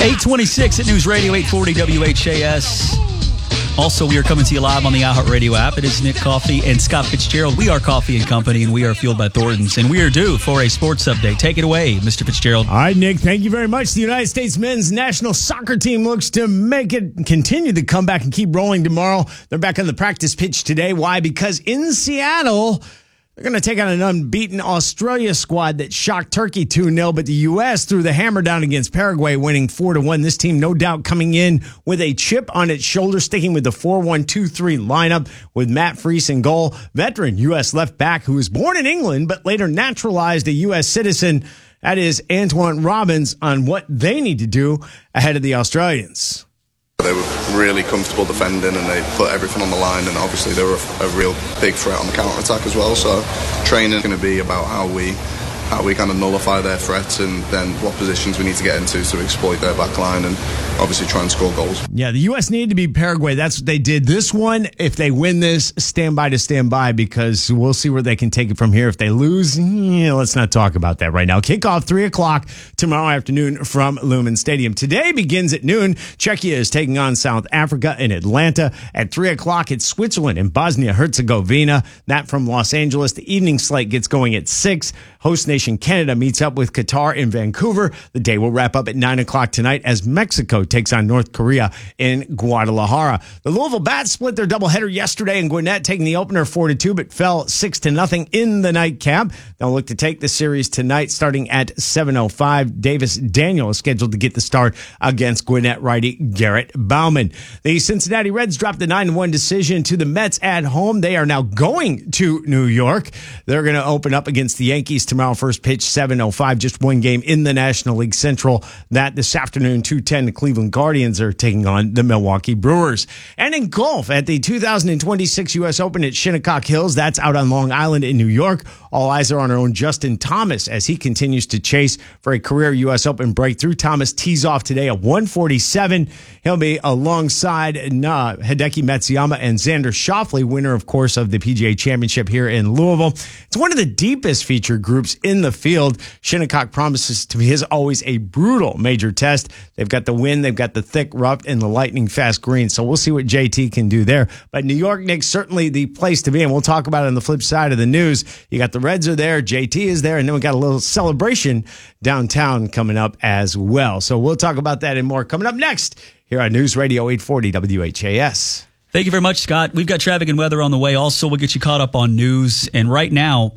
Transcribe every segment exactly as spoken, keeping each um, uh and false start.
eight twenty-six at News Radio eight forty W H A S. Also, we are coming to you live on the iHeartRadio app. It is Nick Coffey and Scott Fitzgerald. We are Coffee and Company, and we are fueled by Thornton's. And we are due for a sports update. Take it away, Mister Fitzgerald. All right, Nick, thank you very much. The United States men's national soccer team looks to make it continue the comeback and keep rolling tomorrow. They're back on the practice pitch today. Why? Because in Seattle, they're going to take on an unbeaten Australia squad that shocked Turkey two nil, but the U S threw the hammer down against Paraguay, winning four to one. This team, no doubt, coming in with a chip on its shoulder, sticking with the four one two three lineup with Matt Freese in goal. Veteran U S left back who was born in England but later naturalized a U S citizen. That is Antoine Robbins on what they need to do ahead of the Australians. They were really comfortable defending and they put everything on the line, and obviously they were a, a real big threat on the counter-attack as well. So training is going to be about how we how we kind of nullify their threats and then what positions we need to get into to exploit their back line and obviously try and score goals. Yeah, the U S needed to beat Paraguay. That's what they did. This one, if they win this, stand by to stand by, because we'll see where they can take it from here. If they lose, yeah, let's not talk about that right now. Kickoff three o'clock tomorrow afternoon from Lumen Stadium. Today begins at noon. Czechia is taking on South Africa in Atlanta. At three o'clock, it's Switzerland and Bosnia-Herzegovina. That from Los Angeles. The evening slate gets going at six. Host nation Canada meets up with Qatar in Vancouver. The day will wrap up at nine o'clock tonight as Mexico takes on North Korea in Guadalajara. The Louisville Bats split their doubleheader yesterday in Gwinnett, taking the opener four to two, but fell six to nothing in the nightcap. They'll look to take the series tonight starting at seven oh five. Davis Daniel is scheduled to get the start against Gwinnett righty Garrett Bauman. The Cincinnati Reds dropped the nine to one decision to the Mets at home. They are now going to New York. They're going to open up against the Yankees tomorrow. First pitch seven oh five, just one game in the National League Central. That this afternoon, two ten, the Cleveland Guardians are taking on the Milwaukee Brewers. And in golf, at the two thousand twenty-six U S Open at Shinnecock Hills, that's out on Long Island in New York. All eyes are on our own Justin Thomas as he continues to chase for a career U S Open breakthrough. Thomas tees off today at one forty-seven. He'll be alongside uh, Hideki Matsuyama and Xander Schauffele, winner, of course, of the P G A Championship here in Louisville. It's one of the deepest featured groups in the field. Shinnecock promises to be, as always, a brutal major test. They've got the wind, they've got the thick rough, and the lightning fast green. So we'll see what J T can do there. But New York, Nick, certainly the place to be, and we'll talk about it on the flip side of the news. You got the Reds are there, J T is there, and then we got a little celebration downtown coming up as well. So we'll talk about that and more coming up next here on News Radio eight forty W H A S. Thank you very much, Scott. We've got traffic and weather on the way. Also, we'll get you caught up on news. And right now,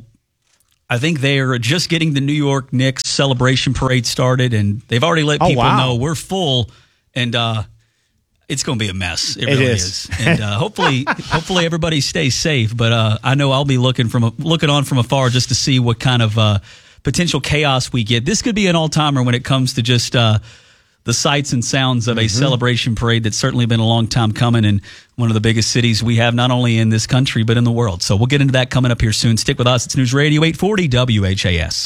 I think they're just getting the New York Knicks celebration parade started, and they've already let people oh, wow. know we're full, and uh, it's going to be a mess. It, it really is. is. And uh, hopefully, hopefully everybody stays safe. But uh, I know I'll be looking from a, looking on from afar just to see what kind of uh, potential chaos we get. This could be an all-timer when it comes to just uh, the sights and sounds of a mm-hmm. celebration parade that's certainly been a long time coming, and one of the biggest cities we have not only in this country but in the world. So we'll get into that coming up here soon. Stick with us. It's News Radio eight forty W H A S.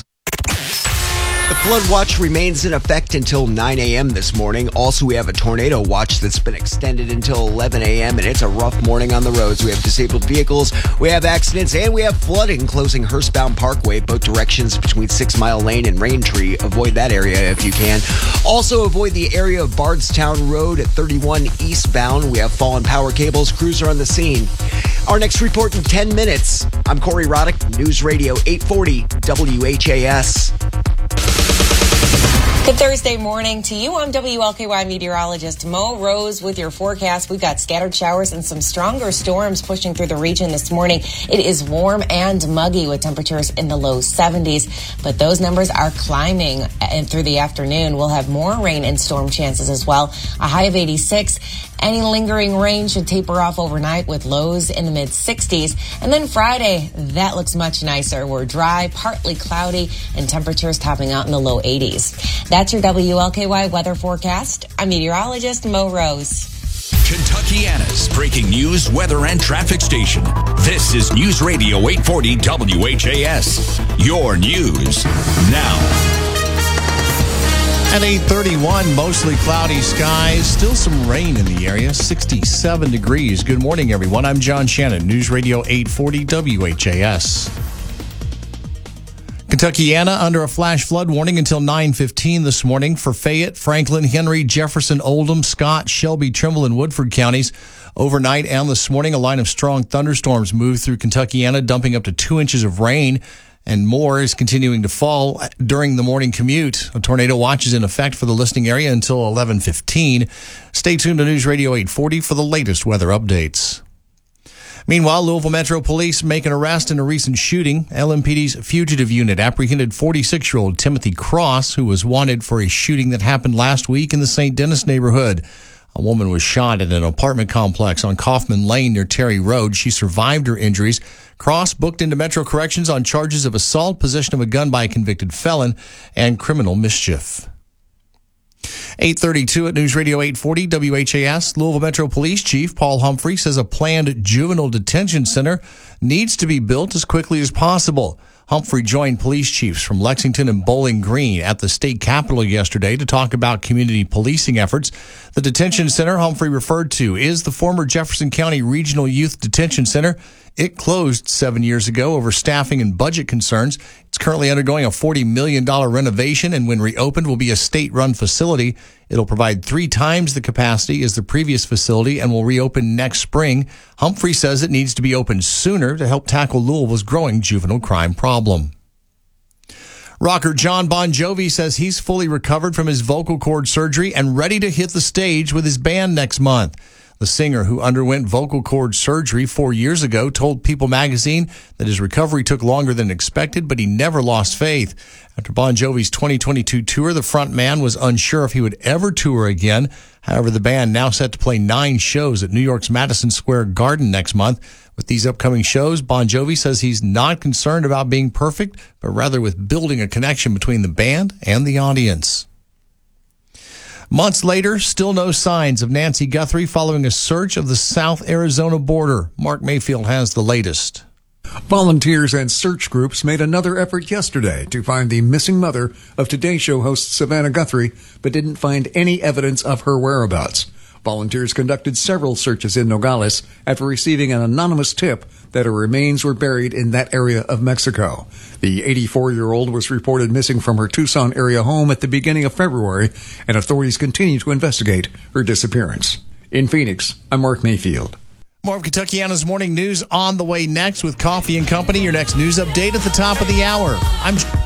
The flood watch remains in effect until nine a.m. this morning. Also, we have a tornado watch that's been extended until eleven a.m., and it's a rough morning on the roads. We have disabled vehicles, we have accidents, and we have flooding closing Hurstbound Parkway, both directions between Six Mile Lane and Raintree. Avoid that area if you can. Also, avoid the area of Bardstown Road at thirty-one eastbound. We have fallen power cables. Crews are on the scene. Our next report in ten minutes. I'm Corey Roddick, News Radio eight forty W H A S. Good Thursday morning to you. I'm W L K Y meteorologist Mo Rose with your forecast. We've got scattered showers and some stronger storms pushing through the region this morning. It is warm and muggy with temperatures in the low seventies, but those numbers are climbing and through the afternoon. We'll have more rain and storm chances as well. A high of eighty-six. Any lingering rain should taper off overnight with lows in the mid sixties. And then Friday, that looks much nicer. We're dry, partly cloudy, and temperatures topping out in the low eighties. That's your W L K Y weather forecast. I'm meteorologist Mo Rose. Kentuckiana's breaking news, weather, and traffic station. This is News Radio eight forty W H A S. Your news now. At eight thirty-one, mostly cloudy skies, still some rain in the area, sixty-seven degrees. Good morning, everyone. I'm John Shannon, News Radio eight forty W H A S. Kentuckiana under a flash flood warning until nine fifteen this morning for Fayette, Franklin, Henry, Jefferson, Oldham, Scott, Shelby, Trimble, and Woodford counties. Overnight and this morning, a line of strong thunderstorms moved through Kentuckiana, dumping up to two inches of rain, and more is continuing to fall during the morning commute. A tornado watch is in effect for the listening area until eleven fifteen. Stay tuned to News Radio eight forty for the latest weather updates. Meanwhile, Louisville Metro Police make an arrest in a recent shooting. L M P D's fugitive unit apprehended forty-six-year-old Timothy Cross, who was wanted for a shooting that happened last week in the Saint Denis neighborhood. A woman was shot at an apartment complex on Kaufman Lane near Terry Road. She survived her injuries. Cross booked into Metro Corrections on charges of assault, possession of a gun by a convicted felon, and criminal mischief. eight thirty-two at News Radio eight forty W H A S. Louisville Metro Police Chief Paul Humphrey says a planned juvenile detention center needs to be built as quickly as possible. Humphrey joined police chiefs from Lexington and Bowling Green at the state capitol yesterday to talk about community policing efforts. The detention center Humphrey referred to is the former Jefferson County Regional Youth Detention Center. It closed seven years ago over staffing and budget concerns. It's currently undergoing a forty million dollars renovation, and when reopened will be a state-run facility. It'll provide three times the capacity as the previous facility and will reopen next spring. Humphrey says it needs to be opened sooner to help tackle Louisville's growing juvenile crime problem. Rocker John Bon Jovi says he's fully recovered from his vocal cord surgery and ready to hit the stage with his band next month. The singer, who underwent vocal cord surgery four years ago, told People magazine that his recovery took longer than expected, but he never lost faith. After Bon Jovi's twenty twenty-two tour, the frontman was unsure if he would ever tour again. However, the band now set to play nine shows at New York's Madison Square Garden next month. With these upcoming shows, Bon Jovi says he's not concerned about being perfect, but rather with building a connection between the band and the audience. Months later, still no signs of Nancy Guthrie following a search of the South Arizona border. Mark Mayfield has the latest. Volunteers and search groups made another effort yesterday to find the missing mother of Today Show host Savannah Guthrie, but didn't find any evidence of her whereabouts. Volunteers conducted several searches in Nogales after receiving an anonymous tip that her remains were buried in that area of Mexico. The eighty-four-year-old was reported missing from her Tucson area home at the beginning of February, and authorities continue to investigate her disappearance. In Phoenix, I'm Mark Mayfield. More of Kentuckiana's Morning News on the way next with Coffee and Company. Your next news update at the top of the hour. I'm